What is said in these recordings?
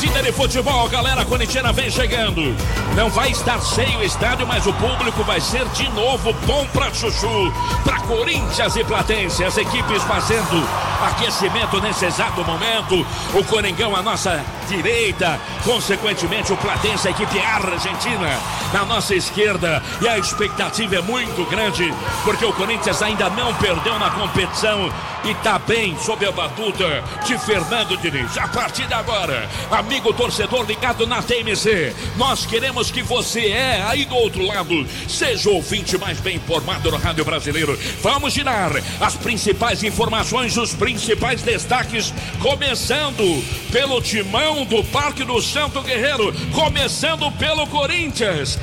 partida de futebol, galera corintiana vem chegando. Não vai estar cheio o estádio, mas o público vai ser de novo bom pra chuchu, pra Corinthians e Platense. As equipes fazendo aquecimento nesse exato momento. O Coringão à nossa direita, consequentemente o Platense, a equipe argentina na nossa esquerda. E a expectativa é muito grande, porque o Corinthians ainda não perdeu na competição e tá bem sob a batuta de Fernando Diniz. A partir de agora, amigo torcedor ligado na TMC, nós queremos que você aí do outro lado seja o ouvinte mais bem informado no rádio brasileiro. Vamos girar as principais informações, os principais destaques, começando pelo timão do Parque do Santo Guerreiro, começando pelo Corinthians.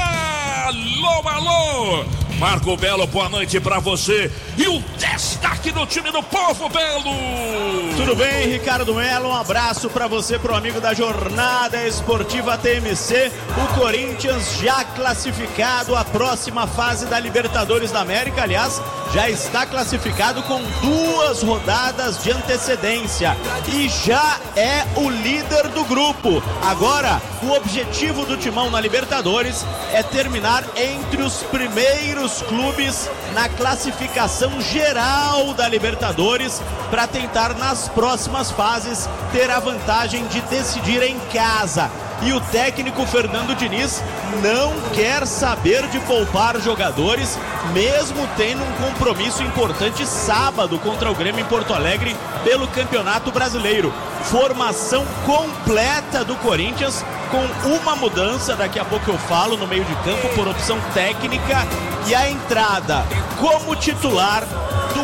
Alô, alô! Marco Belo, boa noite pra você. E o destaque do time do povo, Belo. Tudo bem, Ricardo Melo? Um abraço pra você, pro amigo da Jornada Esportiva TMC. O Corinthians já classificado à próxima fase da Libertadores da América. Aliás, já está classificado com 2 rodadas de antecedência e já é o líder do grupo. Agora, o objetivo do Timão na Libertadores é terminar entre os primeiros clubes na classificação geral da Libertadores, para tentar nas próximas fases ter a vantagem de decidir em casa. E o técnico Fernando Diniz não quer saber de poupar jogadores, mesmo tendo um compromisso importante sábado contra o Grêmio em Porto Alegre pelo Campeonato Brasileiro. Formação completa do Corinthians, com uma mudança, daqui a pouco eu falo, no meio de campo por opção técnica, e a entrada como titular do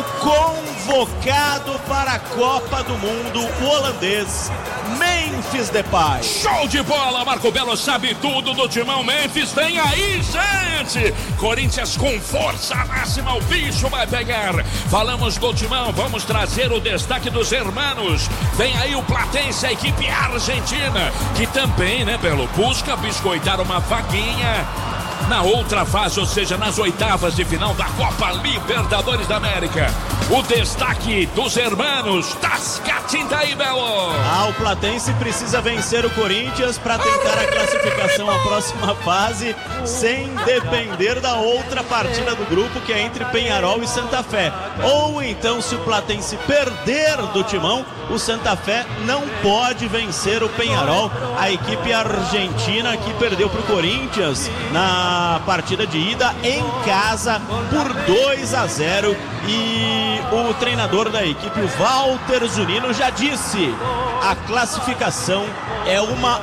convocado para a Copa do Mundo, o holandês Memphis Depay. Show de bola, Marco Belo sabe tudo do timão. Memphis, vem aí, gente! Corinthians com força máxima, o bicho vai pegar. Falamos do timão, vamos trazer o destaque dos hermanos. Vem aí o Platense, a equipe argentina, que também, né, Belo, busca biscoitar uma vaguinha na outra fase, ou seja, nas oitavas de final da Copa Libertadores da América. O destaque dos hermanos Tascatinta aí, Belo. O Platense precisa vencer o Corinthians para tentar a classificação à próxima fase, sem depender da outra partida do grupo, que é entre Peñarol e Santa Fé. Ou então, se o Platense perder do Timão, o Santa Fé não pode vencer o Peñarol, a equipe argentina que perdeu para o Corinthians na partida de ida em casa por 2-0. E o treinador da equipe, o Walter Zunino, já disse: a classificação é uma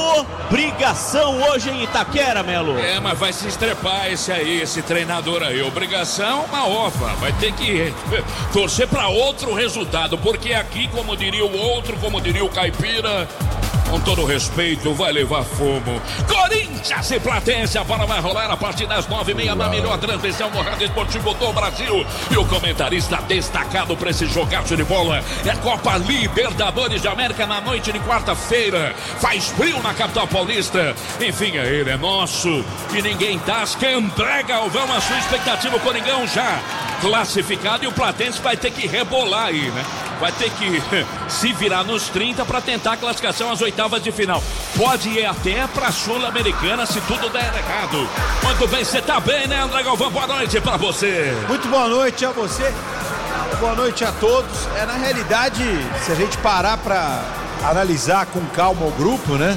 obrigação hoje em Itaquera, Melo. Mas vai se estrepar esse treinador aí. Obrigação, uma ova. Vai ter que torcer para outro resultado, porque aqui, como diria o outro, como diria o Caipira, com todo respeito, vai levar fumo. Corinthians e Platense, a bola vai rolar a partir das 9h30 na melhor transmissão no Rádio Esportivo do Brasil. E o comentarista destacado para esse jogaço de bola é Copa Libertadores de América na noite de quarta-feira. Faz frio na capital paulista. Enfim, ele é nosso e ninguém tasca. André Galvão, a sua expectativa, o Coringão já classificado, e o Platense vai ter que rebolar aí, né? Vai ter que se virar nos 30 para tentar a classificação às oitavas de final. Pode ir até para a Sul-Americana se tudo der errado. Muito bem, você tá bem, né, André Galvão? Boa noite para você. Muito boa noite a você. Boa noite a todos. Na realidade, se a gente parar para analisar com calma o grupo, né?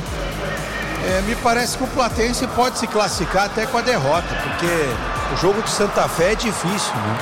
Me parece que o Platense pode se classificar até com a derrota, porque o jogo de Santa Fé é difícil, né?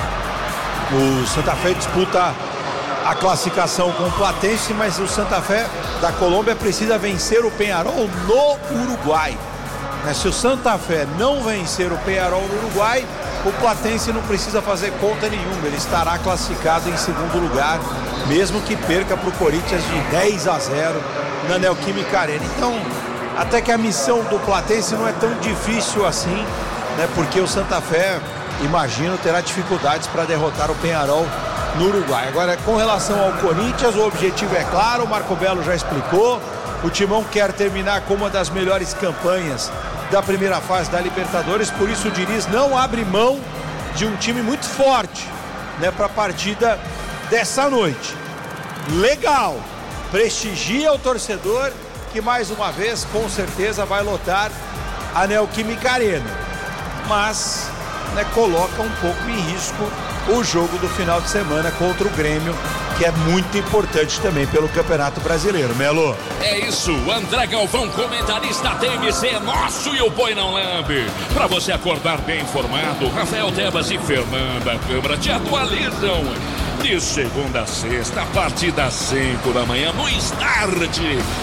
O Santa Fé disputa a classificação com o Platense, mas o Santa Fé da Colômbia precisa vencer o Peñarol no Uruguai. Se o Santa Fé não vencer o Peñarol no Uruguai, o Platense não precisa fazer conta nenhuma, ele estará classificado em segundo lugar, mesmo que perca para o Corinthians de 10-0 na Neoquímica Arena. Então, até que a missão do Platense não é tão difícil assim, né? Porque o Santa Fé, imagino, terá dificuldades para derrotar o Peñarol no Uruguai. Agora, com relação ao Corinthians, o objetivo é claro, o Marco Belo já explicou. O Timão quer terminar com uma das melhores campanhas da primeira fase da Libertadores, por isso o Diniz não abre mão de um time muito forte, né, para a partida dessa noite. Legal, prestigia o torcedor que mais uma vez, com certeza, vai lotar a Neoquímica Arena. Mas, né, coloca um pouco em risco o jogo do final de semana contra o Grêmio, que é muito importante também pelo Campeonato Brasileiro, Melo. É isso, André Galvão, comentarista TMC, nosso e o Boi Não Lambe. Para você acordar bem informado, Rafael Tebas e Fernanda Câmara te atualizam de segunda a sexta, a partir das 5 da manhã, no Start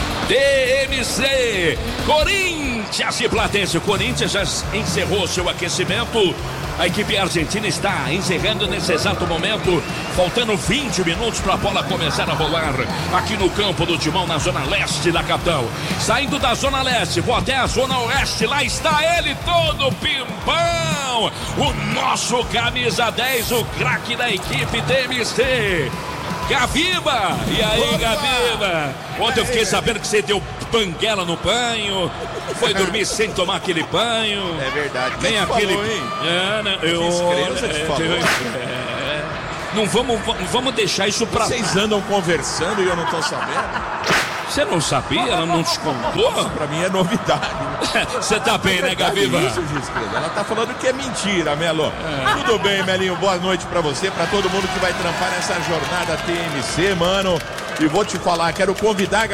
TMC. Corinthians e Platense. O Corinthians já encerrou seu aquecimento. A equipe argentina está encerrando nesse exato momento, faltando 20 minutos para a bola começar a rolar aqui no campo do Timão, na zona leste da capital. Saindo da zona leste, vou até a zona oeste, lá está ele todo pimpão, o nosso camisa 10, o craque da equipe TMC, Gabiba. E aí, Gabiba? Ontem eu fiquei sabendo que você deu banguela no banho, foi dormir sem tomar aquele banho. É verdade. Nem aquele. Falou, hein? Não vamos deixar isso pra. Vocês andam conversando e eu não tô sabendo? Você não sabia? Ela não te contou? Isso pra mim é novidade. Você tá bem, né, Gabiba? Isso, Giscreda. Ela tá falando que é mentira, Melo. Tudo bem, Melinho. Boa noite pra você, pra todo mundo que vai trampar nessa jornada TMC, mano. E vou te falar, quero convidar a